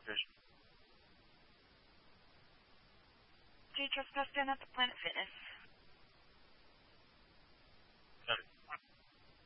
location. Do you trespass down at the Planet Fitness?